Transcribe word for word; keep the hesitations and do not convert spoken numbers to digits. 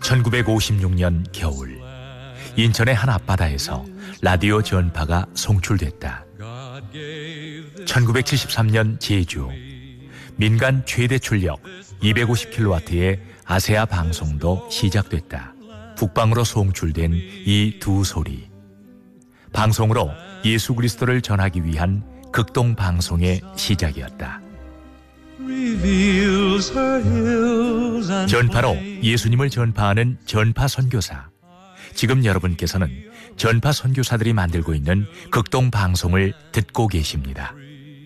천구백오십육 년 겨울, 인천의 한 앞바다에서 라디오 전파가 송출됐다. 천구백칠십삼 년 제주, 민간 최대 출력 이백오십 킬로와트의 아세아 방송도 시작됐다. 북방으로 송출된 이 두 소리, 방송으로 예수 그리스도를 전하기 위한 극동 방송의 시작이었다. 전파로 예수님을 전파하는 전파 선교사. 지금 여러분께서는 전파 선교사들이 만들고 있는 극동 방송을 듣고 계십니다.